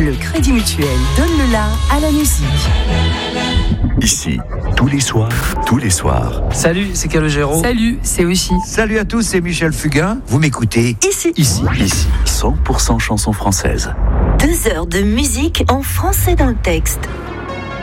Le Crédit Mutuel donne le la à la musique. Ici, tous les soirs. Salut, c'est Calogero. Salut, c'est Oshi. Salut à tous, c'est Michel Fugain. Vous m'écoutez Ici. 100% chansons françaises. 2 heures de musique en français dans le texte.